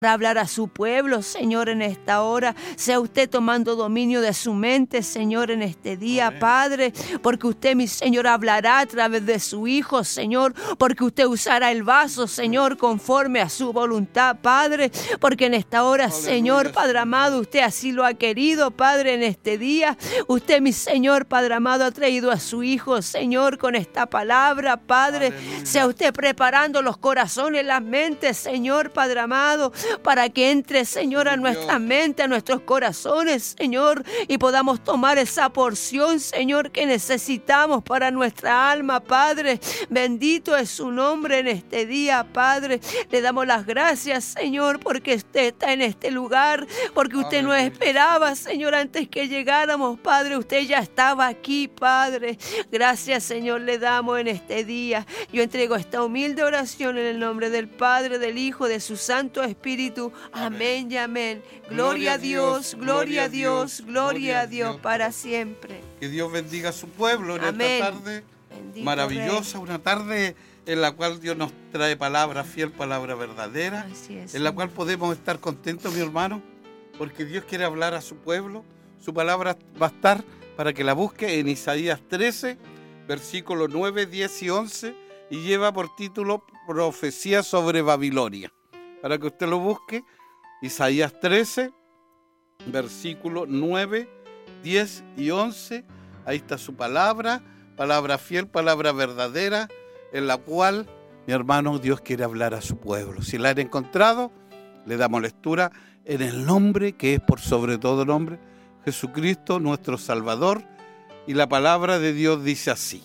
para hablar a su pueblo, Señor, en esta hora. Sea usted tomando dominio de su mente, Señor, en este día, amén, Padre, porque usted, mi Señor, hablará a través de su Hijo, Señor, porque usted usará el vaso, Señor, conforme a su voluntad, Padre, porque en esta hora, aleluya, Señor, Padre amado, usted así lo ha querido, Padre, en este día. Usted, mi Señor, Padre amado, ha traído a su Hijo, Señor, con esta palabra, Padre. Aleluya. Sea usted preparando los corazones, las mentes, Señor, Padre amado, para que entre, Señor, a nuestra mente, a nuestros corazones, Señor, y podamos tomar esa porción, Señor, que necesitamos para nuestra alma, Padre. Bendito es su nombre en este día, Padre. Le damos las gracias, Señor, porque usted está en este lugar, porque usted nos esperaba, Señor, antes que llegáramos, Padre. Usted ya estaba aquí, Padre. Gracias, Señor, le damos en este día. Yo entrego esta humilde oración en el nombre del Padre, del Hijo, de su Santo Espíritu. Amén y amén. Gloria a Dios, gloria a Dios, gloria a Dios para siempre. Que Dios bendiga a su pueblo en esta tarde maravillosa, Rey. Una tarde en la cual Dios nos trae palabra fiel, palabra verdadera, en la cual podemos estar contentos, mi hermano, porque Dios quiere hablar a su pueblo. Su palabra va a estar para que la busque en Isaías 13, versículos 9, 10 y 11, y lleva por título Profecía sobre Babilonia. Para que usted lo busque, Isaías 13, versículos 9, 10 y 11. Ahí está su palabra, palabra fiel, palabra verdadera, en la cual, mi hermano, Dios quiere hablar a su pueblo. Si la han encontrado, le damos lectura en el nombre que es por sobre todo nombre, Jesucristo, nuestro Salvador, y la palabra de Dios dice así.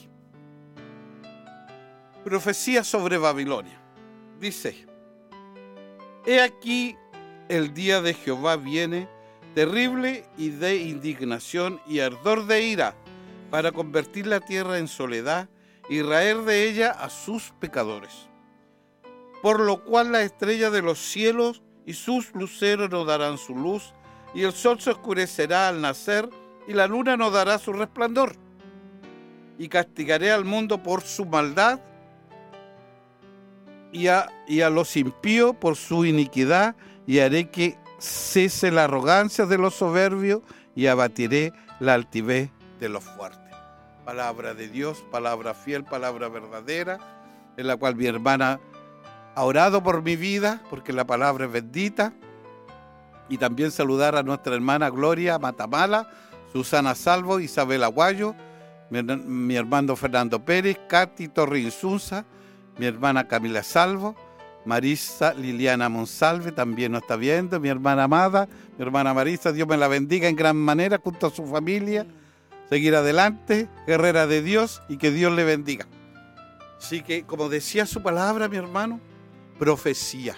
Profecía sobre Babilonia. Dice: He aquí el día de Jehová viene, terrible y de indignación y ardor de ira, para convertir la tierra en soledad y raer de ella a sus pecadores. Por lo cual la estrella de los cielos y sus luceros no darán su luz, y el sol se oscurecerá al nacer, y la luna no dará su resplandor. Y castigaré al mundo por su maldad, y a los impíos por su iniquidad, y haré que cese la arrogancia de los soberbios, y abatiré la altivez de los fuertes. Palabra de Dios, palabra fiel, palabra verdadera, en la cual mi hermana ha orado por mi vida, porque la palabra es bendita. Y también saludar a nuestra hermana Gloria Matamala, Susana Salvo, Isabel Aguayo, mi hermano Fernando Pérez, Katy Torrinsunza, mi hermana Camila Salvo, Marisa Liliana Monsalve también nos está viendo, mi hermana amada, mi hermana Marisa, Dios me la bendiga en gran manera junto a su familia. Seguir adelante, guerrera de Dios, y que Dios le bendiga. Así que, como decía su palabra, mi hermano, profecía.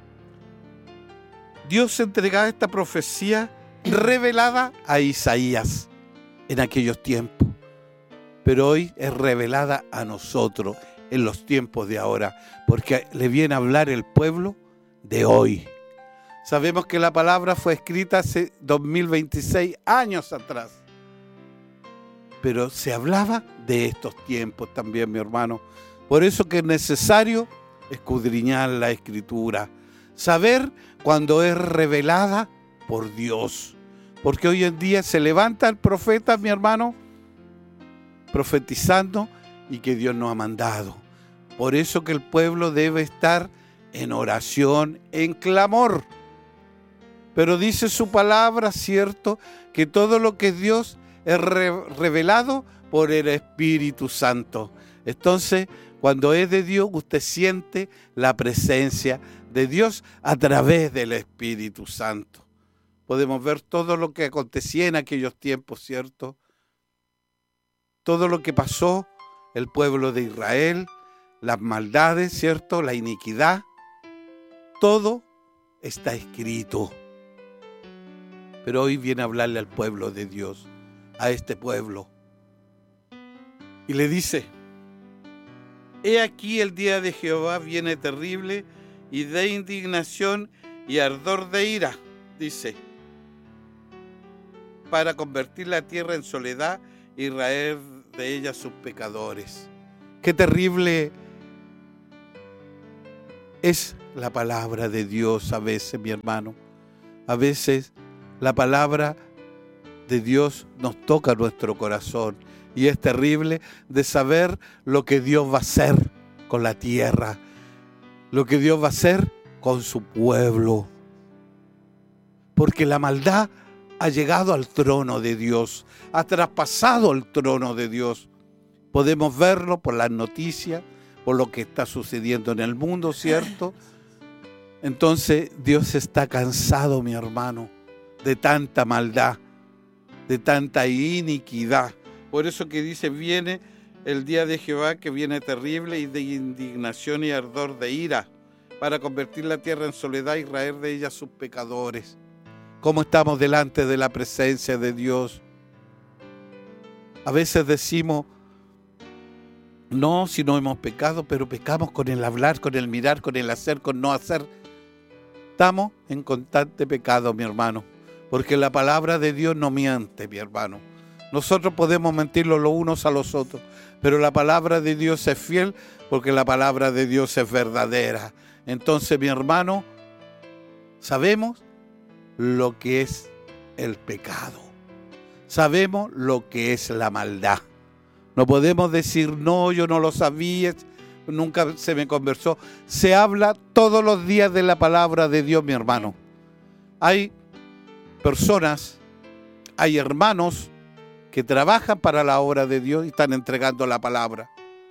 Dios entregaba esta profecía revelada a Isaías en aquellos tiempos, pero hoy es revelada a nosotros en los tiempos de ahora, porque le viene a hablar el pueblo de hoy. Sabemos que la palabra fue escrita hace 2026 años atrás, pero se hablaba de estos tiempos también, mi hermano. Por eso que es necesario escudriñar la Escritura, saber cuando es revelada por Dios, porque hoy en día se levanta el profeta, mi hermano, profetizando, y que Dios nos ha mandado. Por eso que el pueblo debe estar en oración, en clamor. Pero dice su palabra, cierto, que todo lo que es Dios es revelado por el Espíritu Santo. Entonces, cuando es de Dios, usted siente la presencia de Dios a través del Espíritu Santo. Podemos ver todo lo que acontecía en aquellos tiempos, ¿cierto? Todo lo que pasó el pueblo de Israel, las maldades, ¿cierto? La iniquidad, todo está escrito. Pero hoy viene a hablarle al pueblo de Dios, a este pueblo. Y le dice: He aquí el día de Jehová viene terrible y de indignación y ardor de ira, dice, para convertir la tierra en soledad y raer de ella sus pecadores. Qué terrible es la palabra de Dios a veces, mi hermano. A veces la palabra de Dios nos toca nuestro corazón y es terrible de saber lo que Dios va a hacer con la tierra, lo que Dios va a hacer con su pueblo. Porque la maldad ha llegado al trono de Dios, ha traspasado el trono de Dios. Podemos verlo por las noticias, por lo que está sucediendo en el mundo, ¿cierto? Entonces Dios está cansado, mi hermano, de tanta maldad, de tanta iniquidad. Por eso que dice, viene el día de Jehová, que viene terrible y de indignación y ardor de ira, para convertir la tierra en soledad y raer de ella sus pecadores. ¿Cómo estamos delante de la presencia de Dios? A veces decimos, no, si no hemos pecado, pero pecamos con el hablar, con el mirar, con el hacer, con no hacer. Estamos en constante pecado, mi hermano, porque la palabra de Dios no miente, mi hermano. Nosotros podemos mentirlo los unos a los otros, pero la palabra de Dios es fiel, porque la palabra de Dios es verdadera. Entonces, mi hermano, sabemos lo que es el pecado. Sabemos lo que es la maldad. No podemos decir, no, yo no lo sabía, nunca se me conversó. Se habla todos los días de la palabra de Dios, mi hermano. Hay personas, hay hermanos que trabajan para la obra de Dios y están entregando la palabra.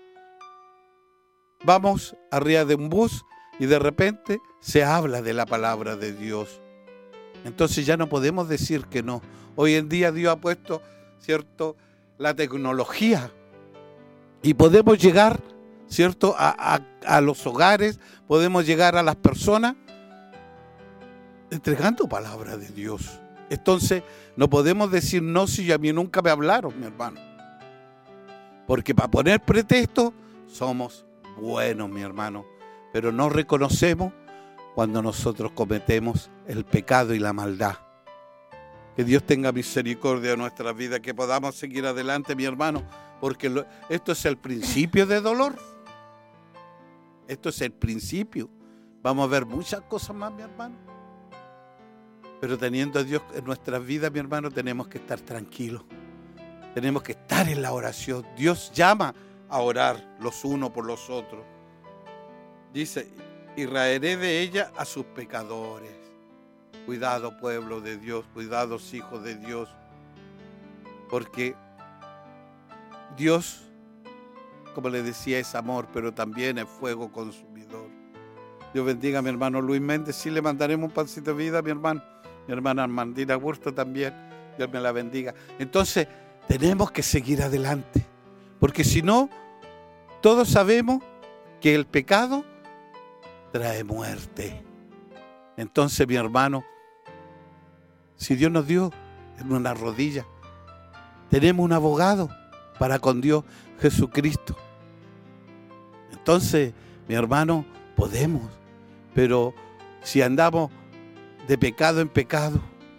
Vamos arriba de un bus y de repente se habla de la palabra de Dios. Entonces ya no podemos decir que no. Hoy en día Dios ha puesto, ¿cierto?, la tecnología y podemos llegar, ¿cierto?, a los hogares, podemos llegar a las personas entregando palabra de Dios. Entonces no podemos decir no si a mí nunca me hablaron, mi hermano. Porque para poner pretexto somos buenos, mi hermano, pero no reconocemos cuando nosotros cometemos el pecado y la maldad. Que Dios tenga misericordia de nuestras vidas, que podamos seguir adelante, mi hermano, porque esto es el principio de dolor. Esto es el principio. Vamos a ver muchas cosas más, mi hermano. Pero teniendo a Dios en nuestras vidas, mi hermano, tenemos que estar tranquilos. Tenemos que estar en la oración. Dios llama a orar los unos por los otros. Dice, y raeré de ella a sus pecadores. Cuidado, pueblo de Dios, cuidados, hijos de Dios, porque Dios, como le decía, es amor, pero también es fuego consumidor. Dios bendiga a mi hermano Luis Méndez, sí le mandaremos un pancito de vida a mi hermano, mi hermana Armandina Burto también, Dios me la bendiga. Entonces, tenemos que seguir adelante, porque si no, todos sabemos que el pecado trae muerte. Entonces, mi hermano, si Dios nos dio en una rodilla, tenemos un abogado para con Dios, Jesucristo. Entonces, mi hermano, podemos, pero si andamos de pecado en pecado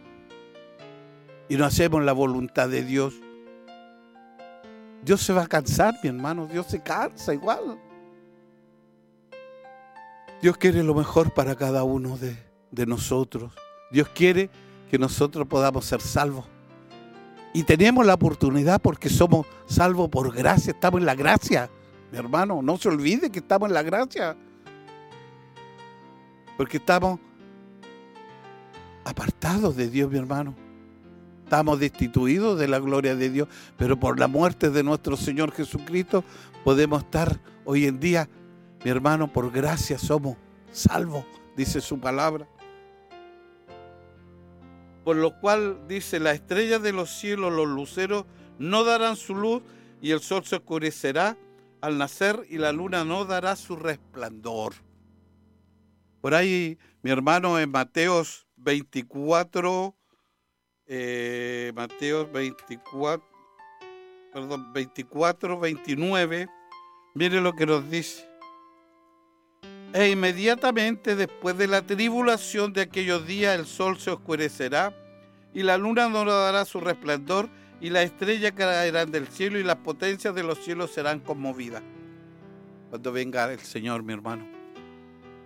y no hacemos la voluntad de Dios, Dios se va a cansar, mi hermano, Dios se cansa igual. Dios quiere lo mejor para cada uno de nosotros. Dios quiere que nosotros podamos ser salvos. Y tenemos la oportunidad porque somos salvos por gracia. Estamos en la gracia, mi hermano. No se olvide que estamos en la gracia. Porque estamos apartados de Dios, mi hermano. Estamos destituidos de la gloria de Dios. Pero por la muerte de nuestro Señor Jesucristo podemos estar hoy en día, mi hermano, por gracia somos salvos, dice su palabra. Por lo cual dice, las estrellas de los cielos, los luceros, no darán su luz, y el sol se oscurecerá al nacer, y la luna no dará su resplandor. Por ahí, mi hermano, en Mateos 24, 29, mire lo que nos dice. E inmediatamente después de la tribulación de aquellos días el sol se oscurecerá y la luna no dará su resplandor y las estrellas caerán del cielo y las potencias de los cielos serán conmovidas. Cuando venga el Señor, mi hermano.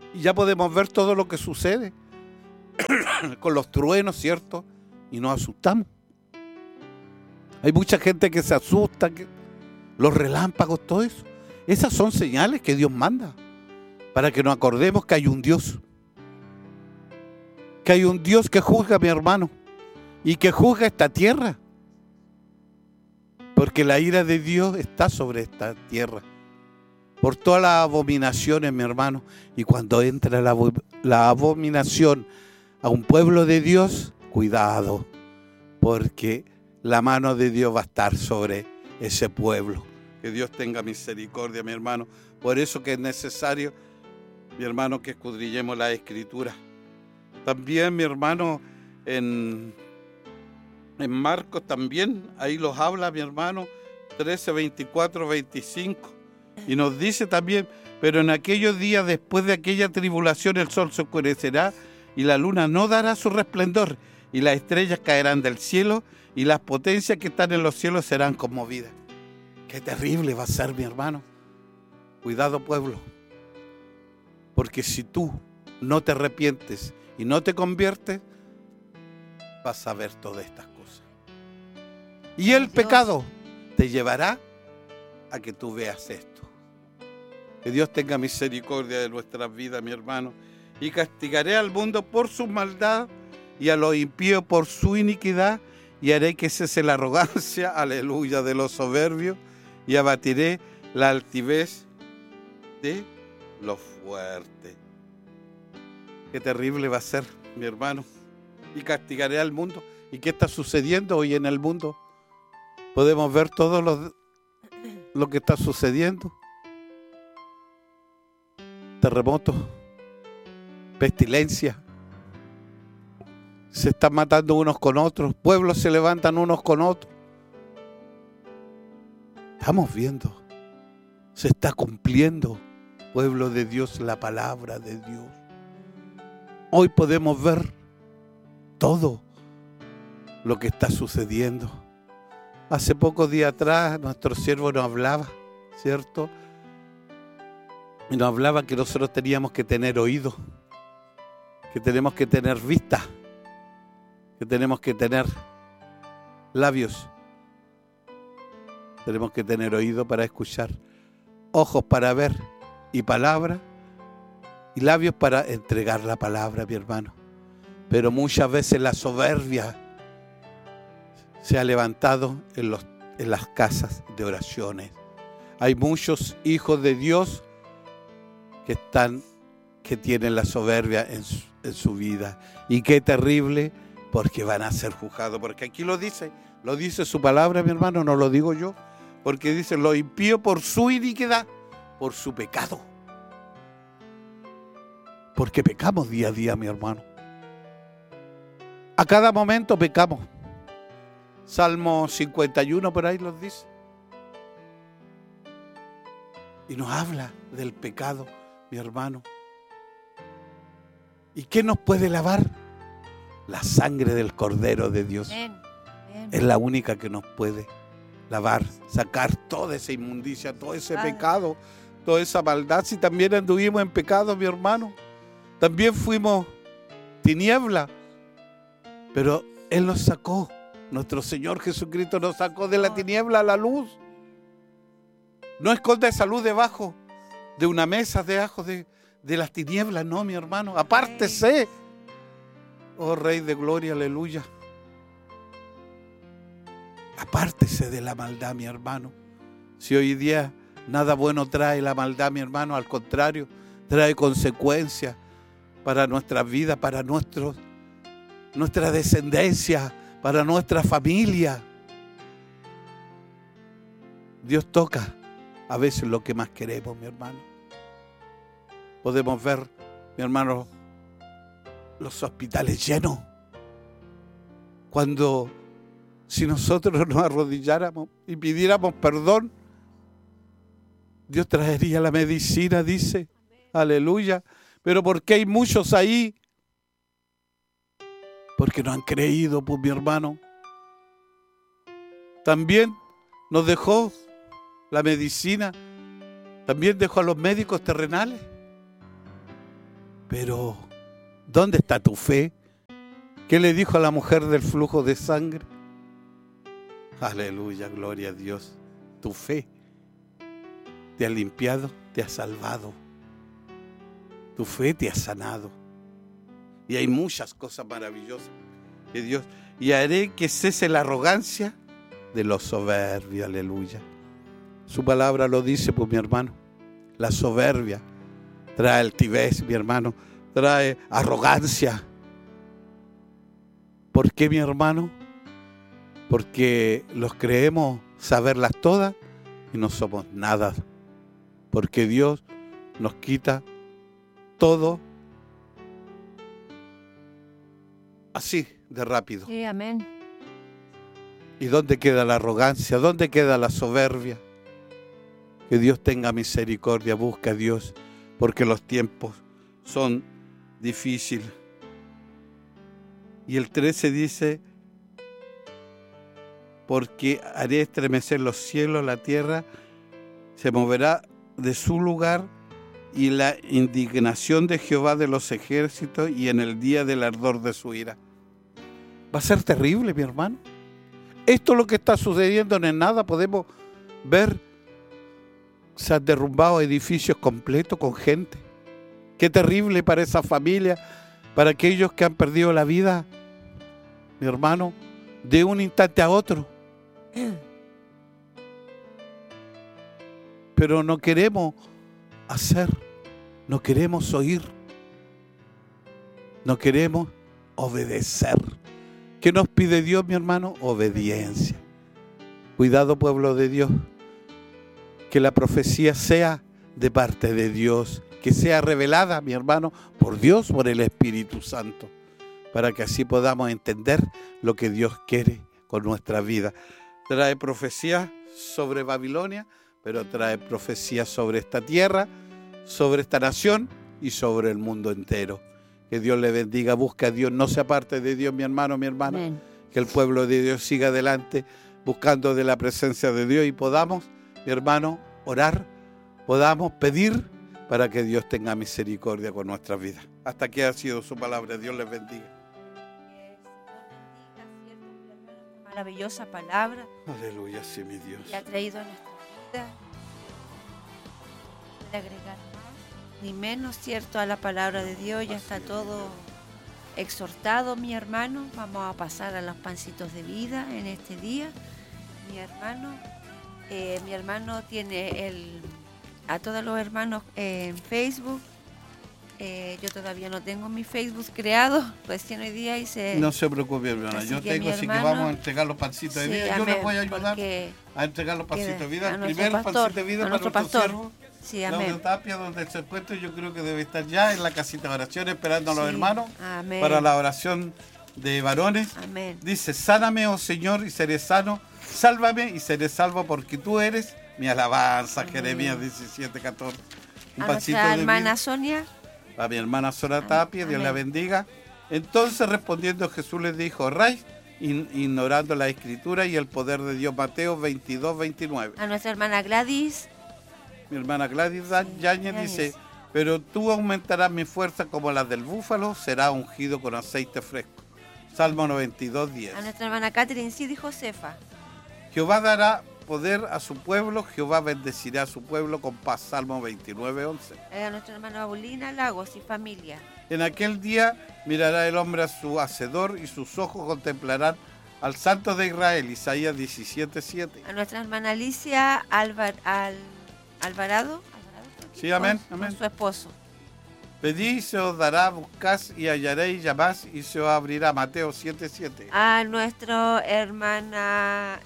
Y ya podemos ver todo lo que sucede con los truenos, ¿cierto? Y nos asustamos. Hay mucha gente que se asusta, los relámpagos, todo eso. Esas son señales que Dios manda para que nos acordemos que hay un Dios. Que hay un Dios que juzga, mi hermano, y que juzga esta tierra. Porque la ira de Dios está sobre esta tierra. Por todas las abominaciones, mi hermano. Y cuando entra la abominación a un pueblo de Dios, cuidado, porque la mano de Dios va a estar sobre ese pueblo. Que Dios tenga misericordia, mi hermano. Por eso que es necesario, mi hermano, que escudriñemos la Escritura. También, mi hermano, en Marcos también, ahí los habla, mi hermano, 13, 24, 25. Y nos dice también, pero en aquellos días después de aquella tribulación el sol se oscurecerá y la luna no dará su resplandor y las estrellas caerán del cielo y las potencias que están en los cielos serán conmovidas. Qué terrible va a ser, mi hermano. Cuidado, pueblo, porque si tú no te arrepientes y no te conviertes, vas a ver todas estas cosas. Y el pecado te llevará a que tú veas esto. Que Dios tenga misericordia de nuestras vidas, mi hermano. Y castigaré al mundo por su maldad y a los impíos por su iniquidad, y haré que cese la arrogancia, aleluya, de los soberbios, y abatiré la altivez de los fuertes. Qué terrible va a ser, mi hermano. Y castigaré al mundo. ¿Y qué está sucediendo hoy en el mundo? Podemos ver todo lo que está sucediendo. Terremotos, pestilencia, se están matando unos con otros, pueblos se levantan unos con otros. Estamos viendo, se está cumpliendo, pueblo de Dios, la palabra de Dios. Hoy podemos ver todo lo que está sucediendo. Hace pocos días atrás nuestro siervo nos hablaba, ¿cierto? Y nos hablaba que nosotros teníamos que tener oído, que tenemos que tener vista, que tenemos que tener labios, tenemos que tener oído para escuchar, ojos para ver y palabra, y labios para entregar la palabra, mi hermano. Pero muchas veces la soberbia se ha levantado en las casas de oraciones. Hay muchos hijos de Dios que tienen la soberbia en su vida. Y qué terrible, porque van a ser juzgados. Porque aquí lo dice su palabra, mi hermano, no lo digo yo. Porque dice, lo impío por su iniquidad, por su pecado. Porque pecamos día a día, mi hermano. A cada momento pecamos. Salmo 51 por ahí los dice. Y nos habla del pecado, mi hermano. ¿Y qué nos puede lavar? La sangre del Cordero de Dios. Es la única que nos puede lavar, sacar toda esa inmundicia, todo ese pecado, toda esa maldad. Si también anduvimos en pecado, mi hermano, también fuimos tiniebla, pero Él nos sacó, nuestro Señor Jesucristo nos sacó de la tiniebla a la luz. No esconda esa luz debajo de una mesa, debajo de las tinieblas, no, mi hermano, apártese. Oh Rey de Gloria, aleluya. Apártese de la maldad, mi hermano. Si hoy día nada bueno trae la maldad, mi hermano, al contrario, trae consecuencias para nuestra vida, para nuestra descendencia, para nuestra familia. Dios toca a veces lo que más queremos, mi hermano. Podemos ver, mi hermano, los hospitales llenos. Cuando, si nosotros nos arrodilláramos y pidiéramos perdón, Dios traería la medicina, dice. Aleluya. Pero ¿por qué hay muchos ahí? Porque no han creído, pues, mi hermano. También nos dejó la medicina, también dejó a los médicos terrenales. Pero, ¿dónde está tu fe? ¿Qué le dijo a la mujer del flujo de sangre? Aleluya, gloria a Dios. Tu fe te ha limpiado, te ha salvado. Tu fe te ha sanado. Y hay muchas cosas maravillosas que Dios... Y haré que cese la arrogancia de los soberbios, aleluya. Su palabra lo dice, pues, mi hermano. La soberbia trae altivez, mi hermano. Trae arrogancia. ¿Por qué, mi hermano? Porque los creemos saberlas todas y no somos nada. Porque Dios nos quita todo así de rápido. Sí, amén. ¿Y dónde queda la arrogancia? ¿Dónde queda la soberbia? Que Dios tenga misericordia, busca a Dios, porque los tiempos son difíciles. Y el 13 dice, porque haré estremecer los cielos, la tierra se moverá de su lugar, y la indignación de Jehová de los ejércitos, y en el día del ardor de su ira. Va a ser terrible, mi hermano. Esto es lo que está sucediendo, no es nada. Podemos ver, se han derrumbado edificios completos con gente. Qué terrible para esa familia, para aquellos que han perdido la vida, mi hermano, de un instante a otro. Pero no queremos hacer, no queremos oír, no queremos obedecer. ¿Qué nos pide Dios, mi hermano? Obediencia. Cuidado, pueblo de Dios, que la profecía sea de parte de Dios, que sea revelada, mi hermano, por Dios, por el Espíritu Santo, para que así podamos entender lo que Dios quiere con nuestra vida. Trae profecía sobre Babilonia, pero trae profecía sobre esta tierra, sobre esta nación y sobre el mundo entero. Que Dios le bendiga, busca a Dios, no se aparte de Dios, mi hermano, mi hermana. Amén. Que el pueblo de Dios siga adelante buscando de la presencia de Dios y podamos, mi hermano, orar, podamos pedir para que Dios tenga misericordia con nuestras vidas. Hasta aquí ha sido su palabra. Dios les bendiga. Maravillosa palabra. Aleluya, sí, mi Dios. Que ha traído a nuestra vida. No puede agregar más ni menos, cierto, a la palabra de Dios. Ya está todo exhortado, mi hermano. Vamos a pasar a los pancitos de vida en este día. Mi hermano tiene a todos los hermanos en Facebook. Yo todavía no tengo mi Facebook creado, recién hoy día hice... No se preocupe, hermana, yo tengo, así que vamos a entregar los pancitos de vida. Yo les voy a ayudar a entregar los pancitos de vida. El primer pancito de vida para nuestro siervo, Claudio Tapia, donde se encuentra, yo creo que debe estar ya en la casita de oración esperando a los hermanos para la oración de varones. Amén. Dice, sáname, oh Señor, y seré sano, sálvame y seré salvo, porque tú eres mi alabanza. Amén. Jeremías 17:14. A nuestra hermana Sonia. A mi hermana Sonia Tapia, Dios la bendiga. Entonces respondiendo Jesús les dijo, Ray, ignorando la escritura y el poder de Dios. Mateo 22:29. A nuestra hermana Gladys. Mi hermana Gladys Yáñez dice, pero tú aumentarás mi fuerza como la del búfalo, será ungido con aceite fresco. Salmo 92:10. A nuestra hermana Catherine Cid y Josefa. Jehová dará poder a su pueblo, Jehová bendecirá a su pueblo con paz. Salmo 29:11. A nuestra hermana Paulina Lagos y familia. En aquel día mirará el hombre a su hacedor y sus ojos contemplarán al Santo de Israel. Isaías 17:7. A nuestra hermana Alicia Alvarado. Sí, amén, amén. Con su esposo. Pedí y se os dará, buscad y hallaréis, llamad y se os abrirá. Mateo 7:7. A nuestra hermana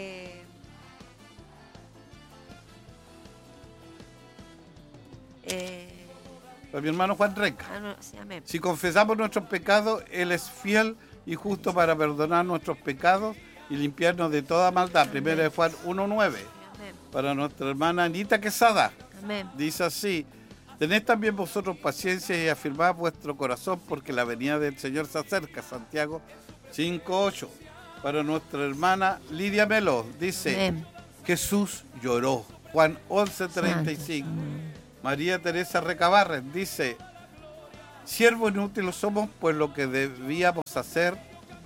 a mi hermano Juan Renca. Sí, amén. Si confesamos nuestros pecados, Él es fiel y justo para perdonar nuestros pecados y limpiarnos de toda maldad. Primero de Juan 1:9. Para nuestra hermana Anita Quesada. Amén. Dice así, tened también vosotros paciencia y afirmad vuestro corazón porque la venida del Señor se acerca. Santiago 5:8. Para nuestra hermana Lidia Melo, dice, amén. Jesús lloró. Juan 11:35. María Teresa Recabarren dice, Siervos inútiles somos, pues lo que debíamos hacer,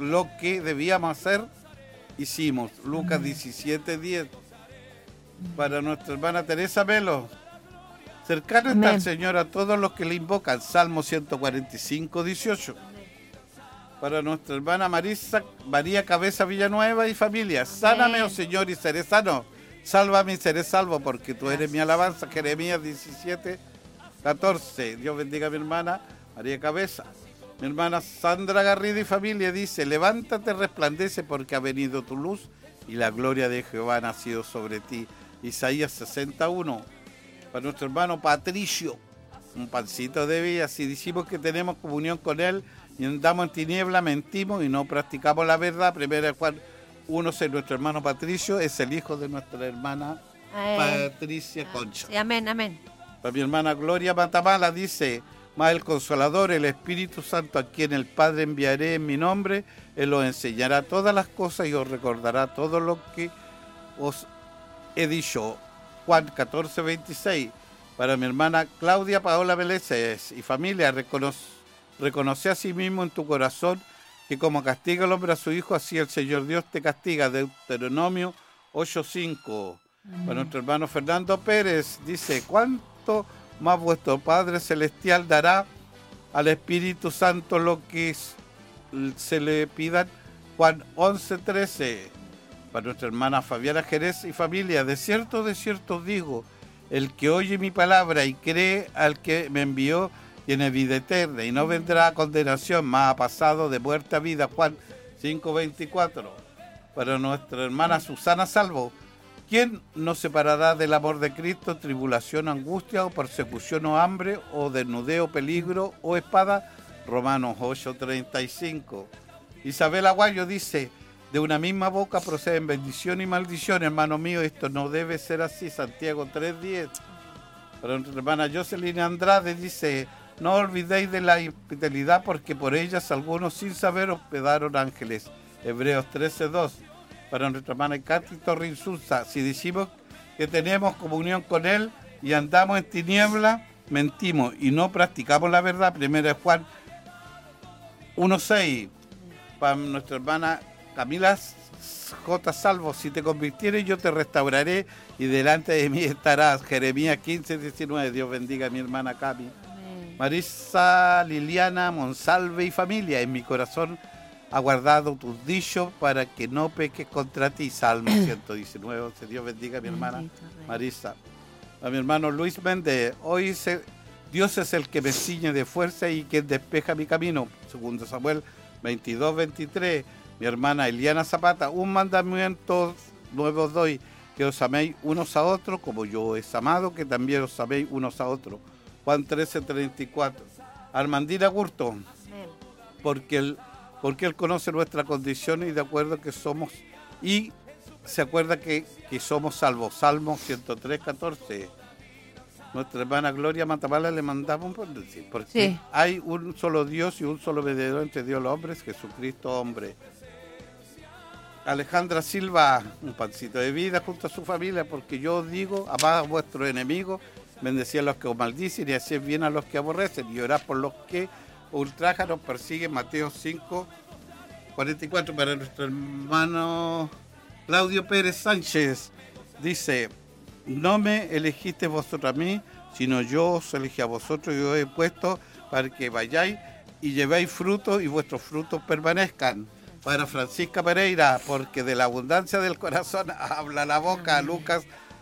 hicimos. Lucas 17:10. Para nuestra hermana Teresa Melo. Cercano está el Señor a todos los que le invocan. Salmo 145:18. Para nuestra hermana María Cabeza Villanueva y familia. Sáname, oh Señor, y seré sano. Sálvame y seré salvo, porque tú eres mi alabanza. Jeremías 17:14. Dios bendiga a mi hermana María Cabeza. Mi hermana Sandra Garrido y familia dice: levántate, resplandece, porque ha venido tu luz y la gloria de Jehová ha nacido sobre ti. Isaías 61. Para nuestro hermano Patricio, un pancito de vida. Si decimos que tenemos comunión con él y andamos en tiniebla, mentimos y no practicamos la verdad. 1 Juan 1:6. Nuestro hermano Patricio es el hijo de nuestra hermana Patricia Concha. Sí, amén, amén. Para mi hermana Gloria Matamala dice: mas el Consolador, el Espíritu Santo, a quien el Padre enviaré en mi nombre, Él os enseñará todas las cosas y os recordará todo lo que os he dicho. Juan 14:26. Para mi hermana Claudia Paola Meléndez y familia, reconoce a sí mismo en tu corazón que como castiga el hombre a su hijo, así el Señor Dios te castiga. Deuteronomio 8:5. Para nuestro hermano Fernando Pérez dice: ¿cuánto más vuestro Padre Celestial dará al Espíritu Santo lo que se le pidan? Juan 11:13. Para nuestra hermana Fabiana Jerez y familia, de cierto os digo, el que oye mi palabra y cree al que me envió, tiene vida eterna y no vendrá a condenación, mas ha pasado de muerte a vida. Juan 5:24. Para nuestra hermana Susana Salvo: ¿quién nos separará del amor de Cristo? Tribulación, angustia, o persecución, o hambre, o desnudez, o peligro, o espada. Romanos 8:35. Isabel Aguayo dice: de una misma boca proceden bendición y maldición. Hermano mío, esto no debe ser así. Santiago 3:10. Para nuestra hermana Jocelyn Andrade dice: no olvidéis de la infidelidad, porque por ellas algunos sin saber hospedaron ángeles. Hebreos 13:2. Para nuestra hermana Katy Torrinsulza: si decimos que tenemos comunión con Él y andamos en tiniebla, mentimos y no practicamos la verdad. 1 Juan 1:6. Para nuestra hermana Camila J. Salvo: si te convirtieres, yo te restauraré y delante de mí estarás. Jeremías 15:19. Dios bendiga a mi hermana Cami. Marisa Liliana Monsalve y familia: en mi corazón ha guardado tus dichos para que no peques contra ti. Salmo 119:11. Dios bendiga a mi hermana Marisa. A mi hermano Luis Méndez: hoy Dios es el que me ciñe de fuerza y quien despeja mi camino. 2 Samuel 22:23. Mi hermana Eliana Zapata: un mandamiento nuevo os doy, que os améis unos a otros, como yo os he amado, que también os améis unos a otros. Juan 13:34. Armandina Gurto: porque él conoce nuestra condición y de acuerdo que somos, y se acuerda que somos salvos. Salmo 103:14. Nuestra hermana Gloria Matamala le mandamos porque sí. Hay un solo Dios y un solo mediador entre Dios y los hombres, Jesucristo hombre. Alejandra Silva: un pancito de vida junto a su familia, porque yo os digo, amad a vuestros enemigos, bendecid a los que os maldicen y haced bien a los que aborrecen, y orad por los que ultrajan os persiguen. Mateo 5:44. Para nuestro hermano Claudio Pérez Sánchez dice: no me elegisteis vosotros a mí, sino yo os elegí a vosotros y os he puesto para que vayáis y llevéis fruto y vuestros frutos permanezcan. Para Francisca Pereira: porque de la abundancia del corazón habla la boca. Lucas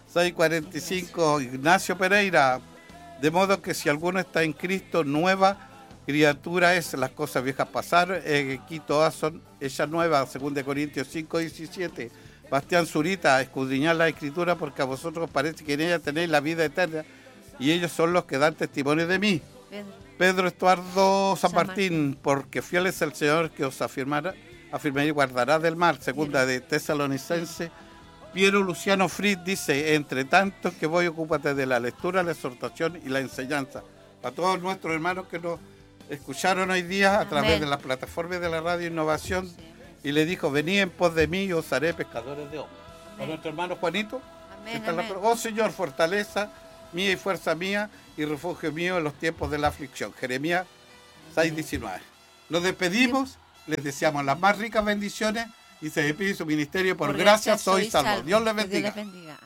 6:45. Ignacio Pereira: de modo que si alguno está en Cristo, nueva criatura es, las cosas viejas pasaron, aquí todas son hechas nuevas. 2 Corintios 5:17. Bastián Zurita: escudriñad la Escritura, porque a vosotros os parece que en ella tenéis la vida eterna, y ellos son los que dan testimonio de mí. Pedro Estuardo San Martín: porque fiel es el Señor que os afirmará y guardará del mal. 2 de Tesalonicenses. Piero Luciano Fritz dice: entre tanto que voy, ocúpate de la lectura, la exhortación y la enseñanza. A todos nuestros hermanos que nos escucharon hoy día a través de las plataformas de la Radio Innovación, y le dijo: venid en pos de mí y os haré pescadores de hombres. A nuestro hermano Juanito: oh Señor, fortaleza mía y fuerza mía y refugio mío en los tiempos de la aflicción. Jeremías 6:19. Nos despedimos, les deseamos las más ricas bendiciones y se despide su ministerio. Por gracia soy salvo. Dios les bendiga. Dios les bendiga.